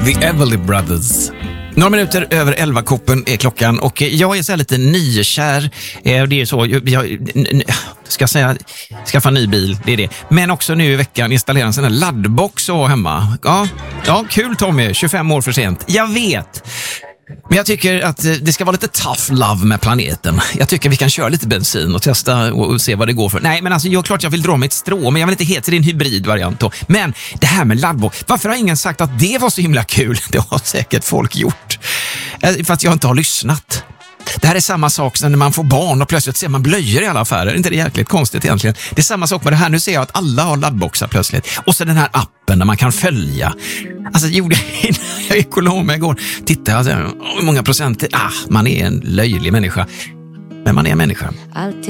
The Everly Brothers. Några minuter över 11-koppen är klockan och jag är så här lite nykär. Det är så, jag ska säga, skaffa ny bil, det är det. Men också nu i veckan installera en sån här laddbox och hemma. Ja, kul Tommy, 25 år för sent. Jag vet. Men jag tycker att det ska vara lite tough love med planeten. Jag tycker vi kan köra lite bensin och testa och se vad det går för. Nej, men alltså, klart jag vill dra mig ett strå, men jag vill inte heta din hybridvariant då. Men det här med laddbox, varför har ingen sagt att det var så himla kul? Det har säkert folk gjort. För att jag inte har lyssnat. Det här är samma sak som när man får barn och plötsligt ser man blöjor i alla affärer. Inte det jäkligt konstigt egentligen? Det är samma sak med det här. Nu ser jag att alla har laddboxar plötsligt. Och så den här appen där man kan följa. Alltså gjorde jag innan jag gick och la mig igår. Titta, alltså, hur många procent? Man är en löjlig människa. Men man är en människa.